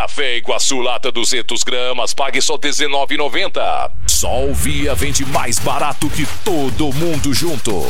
Café Iguaçu lata 200 gramas, pague só R$19,90. Sol Via vende mais barato que todo mundo junto.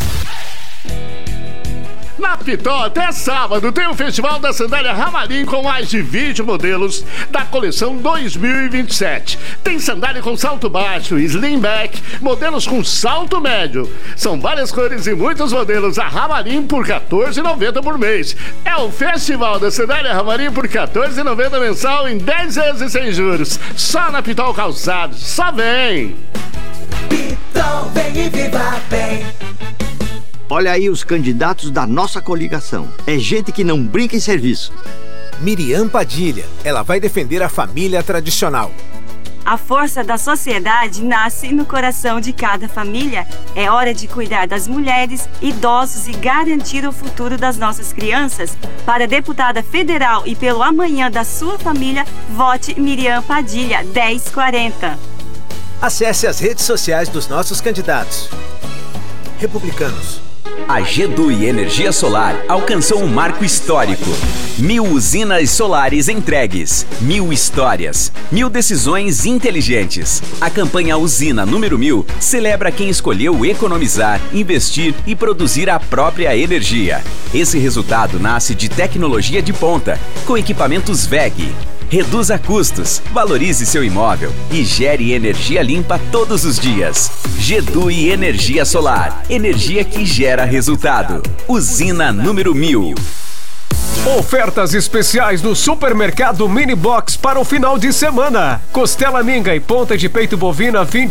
Na Pitol, até sábado, tem o Festival da Sandália Ramarim com mais de 20 modelos da coleção 2027. Tem sandália com salto baixo, slim back, modelos com salto médio. São várias cores e muitos modelos. A Ramarim por R$14,90 por mês. É o Festival da Sandália Ramarim por R$14,90 mensal em 10 vezes sem juros. Só na Pitol Calçados. Só vem! Pitol, vem e viva bem! Olha aí os candidatos da nossa coligação. É gente que não brinca em serviço. Miriam Padilha. Ela vai defender a família tradicional. A força da sociedade nasce no coração de cada família. É hora de cuidar das mulheres, idosos e garantir o futuro das nossas crianças. Para deputada federal e pelo amanhã da sua família, vote Miriam Padilha 1040. Acesse as redes sociais dos nossos candidatos. Republicanos. A GEDUI Energia Solar alcançou um marco histórico. 1000 usinas solares entregues, 1000 histórias, 1000 decisões inteligentes. A campanha Usina número 1000 celebra quem escolheu economizar, investir e produzir a própria energia. Esse resultado nasce de tecnologia de ponta, com equipamentos WEG. Reduza custos, valorize seu imóvel e gere energia limpa todos os dias. GEDUI Energia Solar. Energia que gera resultado. Usina número 1000. Ofertas especiais do Supermercado Mini Box para o final de semana. Costela minga e ponta de peito bovina R$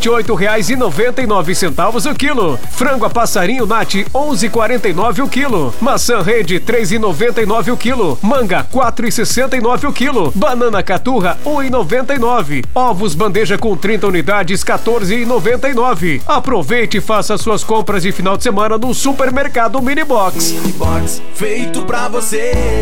28,99 o quilo. Frango a passarinho Nati R$ 11,49 o quilo. Maçã rede R$ 3,99 o quilo. Manga R$ 4,69 o quilo. Banana caturra R$ 1,99. Ovos bandeja com 30 unidades R$ 14,99. Aproveite e faça suas compras de final de semana no Supermercado Mini Box. Mini Box, feito pra você.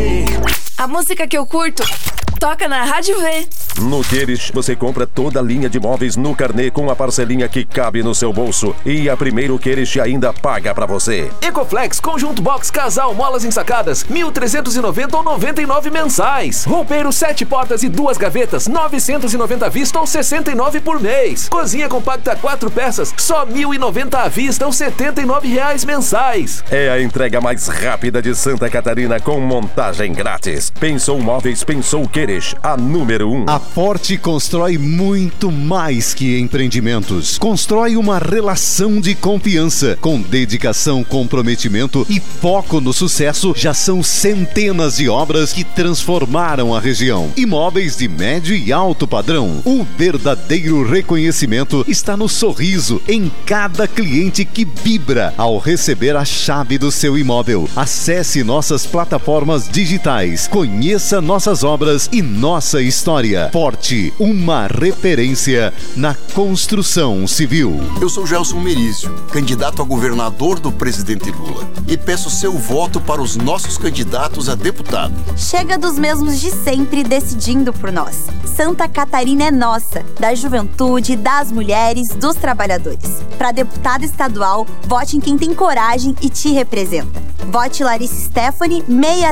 A música que eu curto toca na Rádio V. No Queires, você compra toda a linha de móveis no carnê com a parcelinha que cabe no seu bolso. E a Primeiro Queires ainda paga pra você. Ecoflex, conjunto box, casal, molas ensacadas, 1.390 ou 99 mensais. Roupeiro, 7 portas e 2 gavetas, 990 à vista ou 69 por mês. Cozinha compacta 4 peças, só 1.090 à vista ou R$79 mensais. É a entrega mais rápida de Santa Catarina com montagem grátis. Pensou Móveis, pensou Queires, a número 1. A Forte constrói muito mais que empreendimentos. Constrói uma relação de confiança. Com dedicação, comprometimento e foco no sucesso, já são centenas de obras que transformaram a região. Imóveis de médio e alto padrão. O verdadeiro reconhecimento está no sorriso em cada cliente que vibra ao receber a chave do seu imóvel. Acesse nossas plataformas digitais, conheça nossas obras e nossa história. Forte, uma referência na construção civil. Eu sou Gelson Merizio, candidato a governador do presidente Lula, e peço seu voto para os nossos candidatos a deputado. Chega dos mesmos de sempre decidindo por nós. Santa Catarina é nossa, da juventude, das mulheres, dos trabalhadores. Para deputada estadual, vote em quem tem coragem e te representa. Vote Larissa Stephanie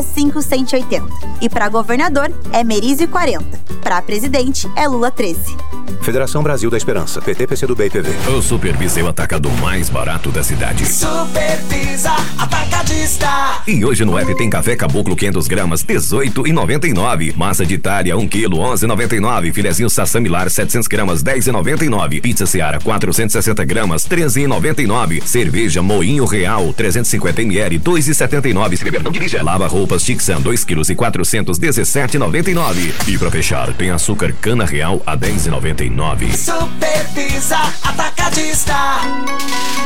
65180. E para governador é Merizio 40. Para presidente é Lula 13. Federação Brasil da Esperança, PT, PCdoB e PV. O Supervisa é o atacado mais barato da cidade. Supervisa Atacadista. E hoje no app tem café caboclo 500 gramas, R$18,99. Massa de Itália 1 kg, R$11,99. Filezinho Sassamilar 700 gramas, R$10,99. Pizza Seara 460 gramas, R$13,99. Cerveja Moinho Real 350 ml, R$2,79. Se beber não dirija. Lava roupas Tixan 2 kg e 400, R$17,99. E pra fechar, tem açúcar cana real a R$10,99. Supervisa Atacadista.